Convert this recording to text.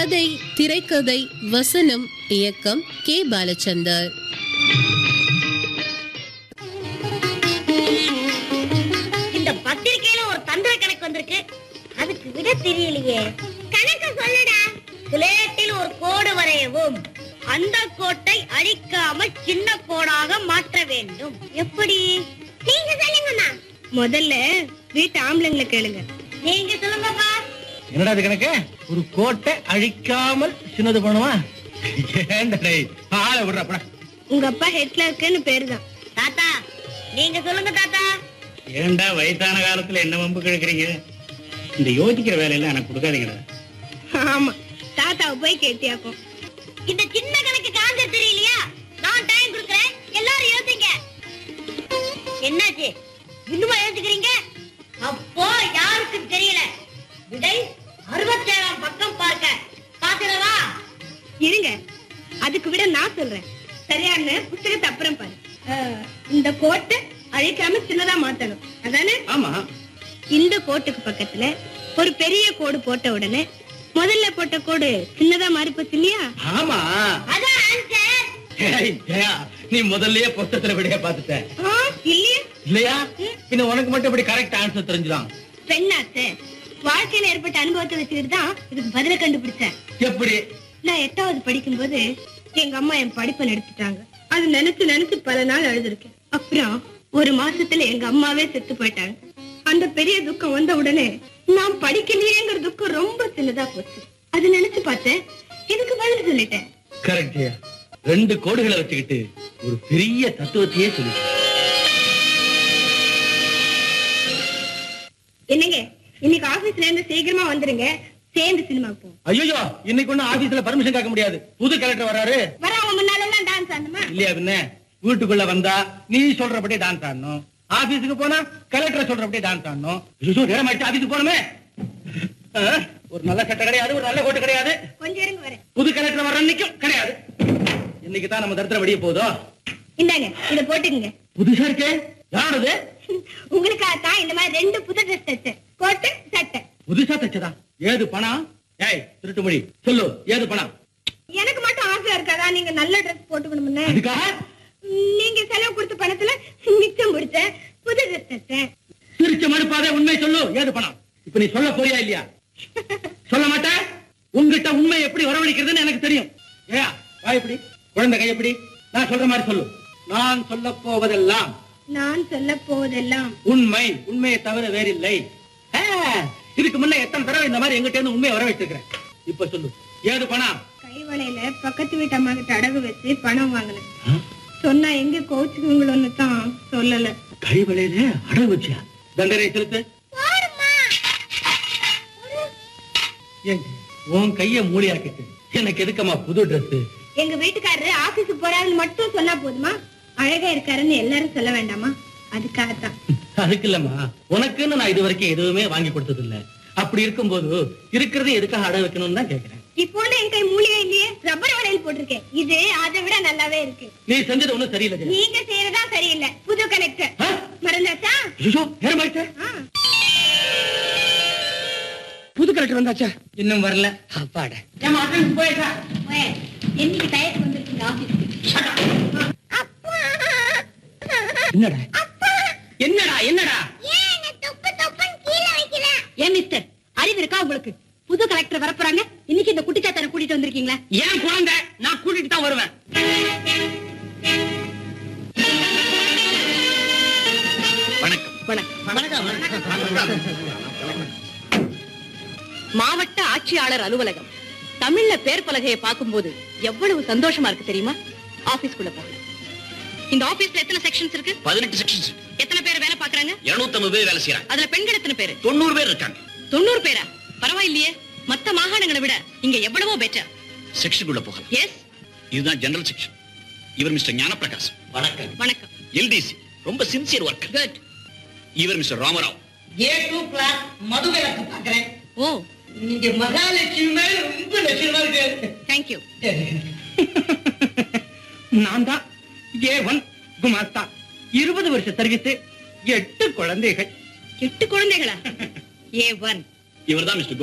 கதை, திரைக்கதை, வசனம், இயக்கம் கே. பாலச்சந்தர். இந்த பத்திரிகையில ஒரு தந்திர கணக்கு வந்திருக்கு, அதுக்கு விட தெரியலையே. கணக்கு சொல்லுடா. ஸ்லேட்டில் ஒரு கோடு வரையவும், அந்த கோட்டை அழிக்காமல் சின்ன கோடாக மாற்ற வேண்டும். எப்படி? நீங்க சொல்லுங்கம்மா. முதல்ல வீட்டு ஆம்பளைங்களை கேளுங்க. நீங்க சொல்லுங்கப்பா. என்னடா இது கணக்கு? ஒரு கோட்டை அழிக்காமல் சின்னது பண்ணுவா? ஆளை விடுறா. உங்க அப்பா ஹெட்லர்க்குன்னு பேருதான். தாத்தா நீங்க சொல்லுங்க தாத்தா. ஏண்டா வயசான காலத்துல என்ன வம்பு கிழக்குறீங்க? இந்த யோசிக்கிற வேலையெல்லாம் எனக்கு கொடுக்காதீங்கடா. ஆமா, தாத்தாவை போய் கேட்டியாக்கும். இந்த சின்ன கணக்கு காஞ்ச தெரியலையா? நான் டைம் கொடுக்குறேன், எல்லாரும் யோசிங்க. என்னாச்சு, இன்னுமா யோசிக்கிறீங்க? அப்போ யாருக்கும் தெரியல. விடை 67ஆம் பக்கம் பார்க்க. பாத்துறவா? இருங்க, அதுக்கு விட நான் சொல்றேன். சரியான புத்தகத்தை அப்புறம் பாரு. இந்த கோட்டை அழிக்காம சின்னதா மாத்தணும், அதானே? ஆமா. இந்த கோட்டுக்கு பக்கத்துல ஒரு பெரிய கோடு போட்ட உடனே முதல்ல போட்ட கோடு சின்னதா மாறி போச்சு இல்லையா? ஆமா. அதான் ஆன்சர். ஏய் ஜெயா, நீ முதல்லயே புத்தகத்துல விடைய பாத்துட்ட இல்லையா? இல்லையா? பின்ன உனக்கு மட்டும் இப்படி கரெக்ட் ஆன்சர் தெரிஞ்சுதான்? பெண்ணாத்து வாழ்க்கையில ஏற்பட்ட அனுபவத்தை வச்சுக்கிட்டு தான் இதுக்கு பதில கண்டுபிடிச்சேன். எப்படி? நான் 8வது படிக்கும்போது எங்க அம்மா என் படிப்பை நிறுத்திட்டாங்க. அது நினைச்சு நினைச்சு பல நாள் அழுதுருக்கேன். அப்புறம் ஒரு மாசத்துல எங்க அம்மாவே செத்து போயிட்டாங்க. அந்த பெரிய துக்கம் வந்த உடனே நான் படிக்கலையேங்கிற துக்கம் ரொம்ப சின்னதா போச்சு. அது நினைச்சு பார்த்தேன், இதுக்கு பதில் சொல்லிட்டேன். கரெக்ட் ஜெயா. 2 கோடுகளை வச்சுக்கிட்டு ஒரு பெரிய தத்துவத்தையே சொல்லி. என்னங்க, இன்னைக்கு ஆபீஸ்ல இருந்து சீக்கிரமா வந்துருங்க, சேர்ந்து சினிமாக்கு போவோம். ஐயோ, இன்னைக்கு ஒண்ணு ஆபீஸ்ல பர்மிஷன் கேட்க முடியாது. புது கலெக்டர் வராரு. வரவங்க முன்னால எல்லாம் டான்ஸ் ஆடணுமா? இல்லையா? பின்ன வீட்டுக்குள்ள வந்தா நீ சொல்றபடி டான்ஸ் ஆடணும், ஆபீஸுக்கு போனா கலெக்டர் சொல்றபடி டான்ஸ் ஆடணும். நேரம் ஆயிடுச்சு, ஆபீஸுக்கு போனமே. ஒரு நல்ல சட்டை கிடையாது, ஒரு நல்ல கோட்டு கிடையாது. கொஞ்சம் இருங்க வரேன். புது கலெக்டர் வர அன்னைக்கும் கிடையாது. இன்னைக்கு தான் நம்ம தரத்துல வெடிய போதோ. இந்தாங்க, இத போட்டுக்கங்க. புதுசா இருக்கே, யாருது? உங்களுக்காகத்தான் இந்த மாதிரி 2 புது ட்ரெஸ் தச்சேன், கோட்டு சட்டை. புதுசா தச்சதா? ஏது பணம்? ஏய் திருட்டு மொழி சொல்லு, ஏது பணம்? எனக்கு மட்டும் ஆசை இருக்காதா நீங்க நல்ல ட்ரெஸ் போட்டுக்கணும்னு? அதுக்காக நீங்க செலவு கொடுத்த பணத்துல மிச்சம் பிடிச்சேன், புது ட்ரெஸ் தச்சேன். திருச்ச மறுப்பாதே, உண்மை சொல்லு, ஏது பணம்? இப்ப நீ சொல்ல போறியா இல்லையா? சொல்ல மாட்டேன். உங்ககிட்ட உண்மை எப்படி வரவழைக்கிறதுன்னு எனக்கு தெரியும். ஏயா வா, எப்படி குழந்தை கை எப்படி? நான் சொல்ற மாதிரி சொல்லு. நான் சொல்ல போவதெல்லாம், நான் சொல்ல போவதெல்லாம் உண்மை, உண்மையை தவிர வேறில்லை. இதுக்கு முன்ன எத்தனை தடவை இந்த மாதிரி எங்கிட்ட இருந்து உண்மையை வரவழைச்சிருக்கிறேன். இப்ப சொல்லு, ஏது பணம்? கைவளையில பக்கத்து வீட்டு அம்மா கிட்ட அடகு வச்சு பணம் வாங்கினேன். சொன்னா எங்க கோச்சுக்குங்களோன்னு தான் சொல்லல. கைவளையில அடகு வச்சியா? தண்டனை செலுத்து. உன் கைய மூலியாக்கிட்டு எனக்கு எதுக்கம்மா புது ட்ரெஸ்? எங்க வீட்டுக்காரரு ஆபீஸுக்கு போறாருன்னு மட்டும் சொன்னா போதுமா? அழகா இருக்காருன்னு எல்லாரும் சொல்ல வேண்டாமா? அதுக்காகத்தான். அதுக்கு இல்லம்மா, உனக்குன்னு நான் இது வரைக்கும் எதுவுமே வாங்கி கொடுத்தது இல்ல. அப்படி இருக்கும்போது இருக்கிறதே எதுக்காக அடகு வைக்கணும்னு தான் கேக்குறேன். இப்போ என் கை மூலிகை இல்லையே, ரப்பர் வளையல் போட்டிருக்கேன். இது அதை விட நல்லாவே இருக்கு. நீ செஞ்சது ஒண்ணும் சரியில்லை. நீங்க செய்யறதா சரியில்லை. புது கனெக்டர் மறந்தாச்சா? நேரமாயிட்ட. புது கலெக்டர் வந்தாச்சா? இன்னும் வரல. அப்பாட. என்னைக்கு டயத்துக்கு வந்திருக்கீங்க ஆபீஸ்க்கு? என்னடா என்னடா என்னடா? ஏன் மிஸ்டர், அறிவு இருக்கா உங்களுக்கு? புது கலெக்டர் வரப்போறாங்க, இன்னைக்கு இந்த குட்டிச்சாத்தான கூட்டிட்டு வந்திருக்கீங்களா? ஏன் குழந்தை, நான் கூட்டிட்டு தான் வருவேன். மாவட்ட ஆட்சியாளர் அலுவலகம். தமிழ்ல பேர் பலகையை பார்க்கும்போது எவ்வளவு சந்தோஷமா இருக்கு தெரியுமா? ஆபீஸ்க்குள்ள போகலாம். இந்த ஆபீஸ்ல எத்தனை செக்ஷன்ஸ் இருக்கு? 18 செக்ஷன்ஸ். எத்தனை பேர் வேலை பாக்குறாங்க? 250 பேர் வேலை செய்யறாங்க. அதுல பெண்கள் எத்தனை பேர்? 90 பேர் இருக்காங்க. 90 பேரா? பரவாயில்லையே, மத்த மாகாணங்களை விட இங்க எவ்வளவோ பெட்டர். செக்ஷனுக்குள்ள போகலாம். எஸ், இதுதான் ஜெனரல் செக்ஷன். இவர் மிஸ்டர் ஞானப்பிரகாஷ். வணக்கம். வணக்கம். எல்டிசி, ரொம்ப சின்சியர் ஒர்க்கர். குட். இவர் மிஸ்டர் ராமராவ். A2 கிளாஸ் மதுவிலக்கு பாக்குறேன். ஓ, நீங்க மகாலட்சுமி மேல ரொம்ப லட்சணமா இருக்கு. Thank you. நான் தான் A1 குமாஸ்தா. 20 வருஷ சர்வீஸ், 8 குழந்தைகள். 8 குழந்தைகளா? A1. இவர் தான் மிஸ்டர்